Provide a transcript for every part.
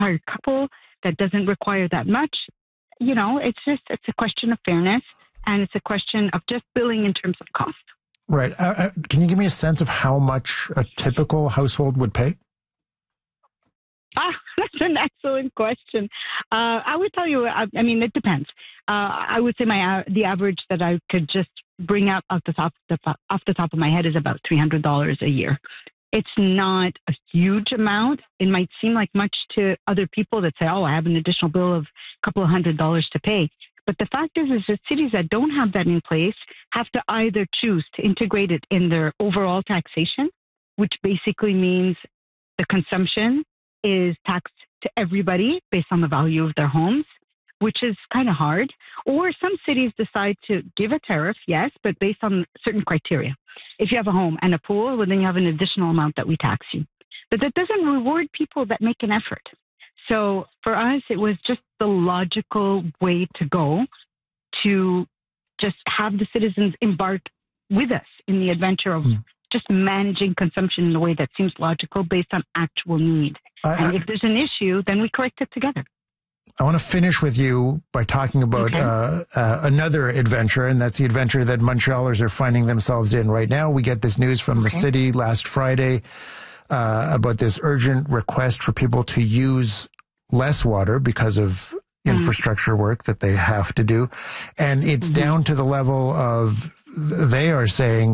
retired couple that doesn't require that much. It's a question of fairness, and it's a question of just billing in terms of cost. Right. Can you give me a sense of how much a typical household would pay? That's an excellent question. I would tell you, it depends. I would say the average that I could just bring up off the top of my head is about $300 a year. It's not a huge amount. It might seem like much to other people that say, oh, I have an additional bill of a couple of $100s to pay. But the fact is that cities that don't have that in place have to either choose to integrate it in their overall taxation, which basically means the consumption is taxed to everybody based on the value of their homes, which is kind of hard. Or some cities decide to give a tariff, yes, but based on certain criteria. If you have a home and a pool, well, then you have an additional amount that we tax you. But that doesn't reward people that make an effort. So for us, it was just the logical way to go to just have the citizens embark with us in the adventure of just managing consumption in a way that seems logical based on actual need. And if there's an issue, then we correct it together. I want to finish with you by talking about another adventure, and that's the adventure that Montrealers are finding themselves in right now. We get this news from the city last Friday about this urgent request for people to use less water because of infrastructure work that they have to do. And it's down to the level of, they are saying,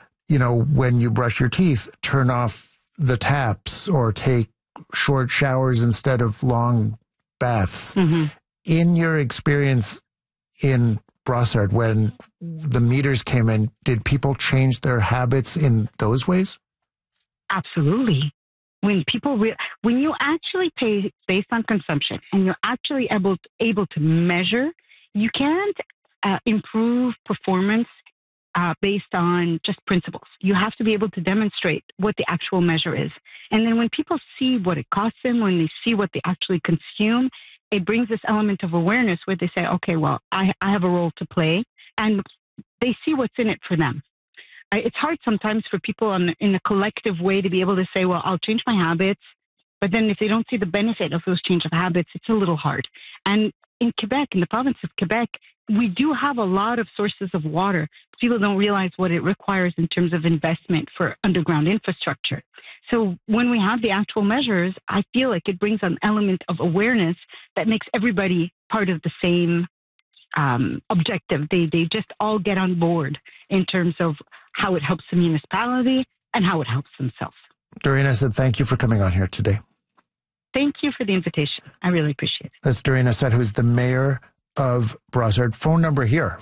when you brush your teeth, turn off the taps or take short showers instead of long baths. In your experience in Brossard, when the meters came in, did people change their habits in those ways? Absolutely. When you actually pay based on consumption and you're actually able to measure, you can't improve performance based on just principles. You have to be able to demonstrate what the actual measure is. And then when people see what it costs them, when they see what they actually consume, it brings this element of awareness where they say, okay, well, I have a role to play, and they see what's in it for them. It's hard sometimes for people in a collective way to be able to say, well, I'll change my habits, but then if they don't see the benefit of those change of habits, it's a little hard. And in Quebec, in the province of Quebec, we do have a lot of sources of water. People don't realize what it requires in terms of investment for underground infrastructure. So when we have the actual measures, I feel like it brings an element of awareness that makes everybody part of the same objective. They just all get on board in terms of how it helps the municipality and how it helps themselves. Doreen, I said thank you for coming on here today. Thank you for the invitation. I really appreciate it. That's Doreen Assett, who's the mayor of Brossard. Phone number here,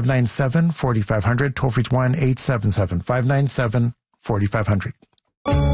514-597-4500. Toll free 1-877-597-4500.